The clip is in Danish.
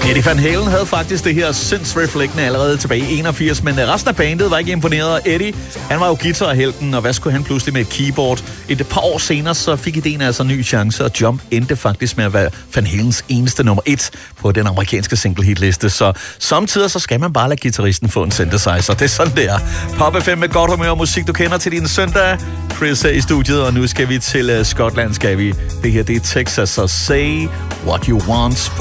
Eddie Van Halen havde faktisk det her synth-reflectende allerede tilbage i 81, men resten af bandet var ikke imponeret. Eddie, han var jo guitarhelten, og hvad skulle han pludselig med et keyboard? Et par år senere så fik ideen altså en ny chance, og Jump endte faktisk med at være Van Halens eneste nummer 1 på den amerikanske single-hitliste. Så samtidig så skal man bare lade guitaristen få en synthesizer. Det er sådan, det er. Pop FM med godt humør og musik, du kender til din søndag. Chris er i studiet, og nu skal vi til Skotland, skal vi. Det her, det er Texas, så say what you want.